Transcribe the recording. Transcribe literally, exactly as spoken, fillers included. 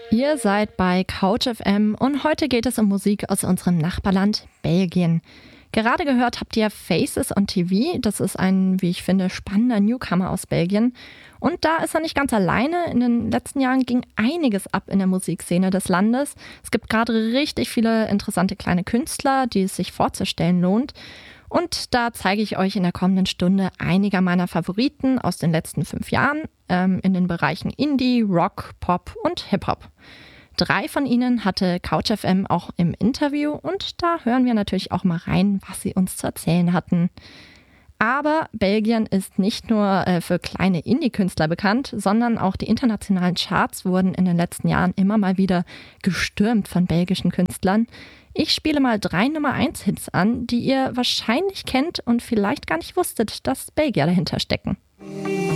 Ihr seid bei Couch F M und heute geht es um Musik aus unserem Nachbarland Belgien. Gerade gehört habt ihr Faces on T V. Das ist ein, wie ich finde, spannender Newcomer aus Belgien. Und da ist er nicht ganz alleine. In den letzten Jahren ging einiges ab in der Musikszene des Landes. Es gibt gerade richtig viele interessante kleine Künstler, die es sich vorzustellen lohnt. Und da zeige ich euch in der kommenden Stunde einiger meiner Favoriten aus den letzten fünf Jahren ähm, in den Bereichen Indie, Rock, Pop und Hip-Hop. Drei von ihnen hatte Couch F M auch im Interview und da hören wir natürlich auch mal rein, was sie uns zu erzählen hatten. Aber Belgien ist nicht nur äh, für kleine Indie-Künstler bekannt, sondern auch die internationalen Charts wurden in den letzten Jahren immer mal wieder gestürmt von belgischen Künstlern. Ich spiele mal drei Nummer eins Hits an, die ihr wahrscheinlich kennt und vielleicht gar nicht wusstet, dass Belgier dahinter stecken.